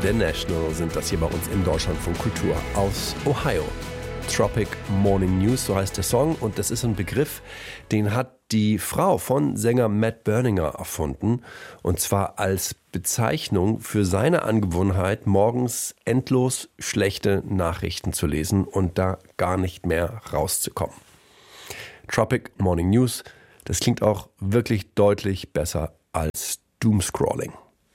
der National sind das hier bei uns in Deutschlandfunk Kultur aus Ohio. Tropic Morning News, so heißt der Song. Und das ist ein Begriff, den hat die Frau von Sänger Matt Berninger erfunden. Und zwar als Bezeichnung für seine Angewohnheit, morgens endlos schlechte Nachrichten zu lesen und da gar nicht mehr rauszukommen. Tropic Morning News, das klingt auch wirklich deutlich besser als Doomscrolling.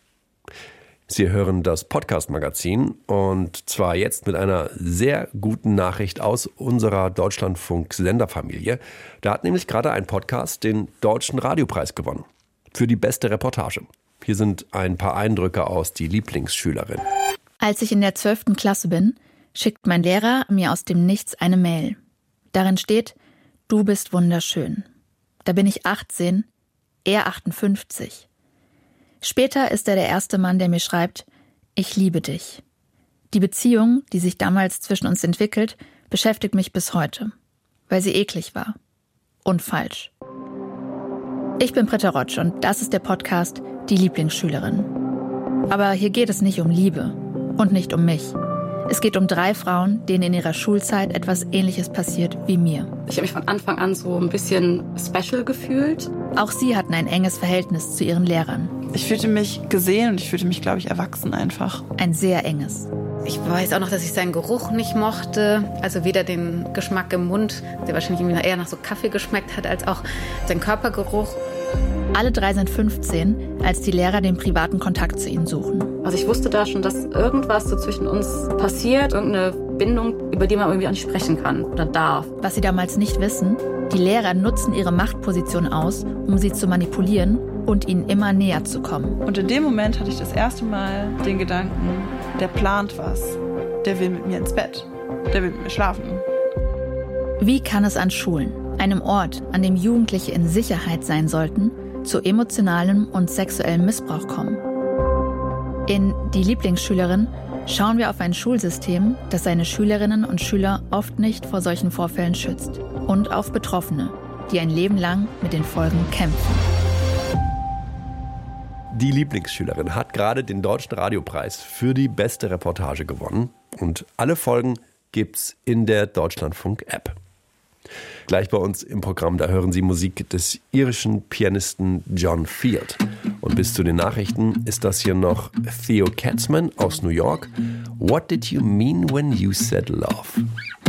Sie hören das Podcast-Magazin und zwar jetzt mit einer sehr guten Nachricht aus unserer Deutschlandfunk-Senderfamilie. Da hat nämlich gerade ein Podcast den Deutschen Radiopreis gewonnen für die beste Reportage. Hier sind ein paar Eindrücke aus Die Lieblingsschülerin. Als ich in der 12. Klasse bin, schickt mein Lehrer mir aus dem Nichts eine Mail. Darin steht: Du bist wunderschön. Da bin ich 18, er 58. Später ist er der erste Mann, der mir schreibt: Ich liebe dich. Die Beziehung, die sich damals zwischen uns entwickelt, beschäftigt mich bis heute, weil sie eklig war und falsch. Ich bin Britta Rotsch und das ist der Podcast Die Lieblingsschülerin. Aber hier geht es nicht um Liebe und nicht um mich. Es geht um 3 Frauen, denen in ihrer Schulzeit etwas Ähnliches passiert wie mir. Ich habe mich von Anfang an so ein bisschen special gefühlt. Auch sie hatten ein enges Verhältnis zu ihren Lehrern. Ich fühlte mich gesehen und ich fühlte mich, glaube ich, erwachsen einfach. Ein sehr enges. Ich weiß auch noch, dass ich seinen Geruch nicht mochte. Also weder den Geschmack im Mund, der wahrscheinlich irgendwie eher nach so Kaffee geschmeckt hat, als auch seinen Körpergeruch. Alle 3 sind 15, als die Lehrer den privaten Kontakt zu ihnen suchen. Also ich wusste da schon, dass irgendwas so zwischen uns passiert, irgendeine Bindung, über die man irgendwie auch nicht sprechen kann oder darf. Was sie damals nicht wissen: Die Lehrer nutzen ihre Machtposition aus, um sie zu manipulieren und ihnen immer näher zu kommen. Und in dem Moment hatte ich das erste Mal den Gedanken, der plant was. Der will mit mir ins Bett. Der will mit mir schlafen. Wie kann es an Schulen, einem Ort, an dem Jugendliche in Sicherheit sein sollten, zu emotionalem und sexuellem Missbrauch kommen? In Die Lieblingsschülerin schauen wir auf ein Schulsystem, das seine Schülerinnen und Schüler oft nicht vor solchen Vorfällen schützt. Und auf Betroffene, die ein Leben lang mit den Folgen kämpfen. Die Lieblingsschülerin hat gerade den Deutschen Radiopreis für die beste Reportage gewonnen. Und alle Folgen gibt's in der Deutschlandfunk-App. Gleich bei uns im Programm, da hören Sie Musik des irischen Pianisten John Field. Und bis zu den Nachrichten ist das hier noch Theo Katzman aus New York. What did you mean when you said love?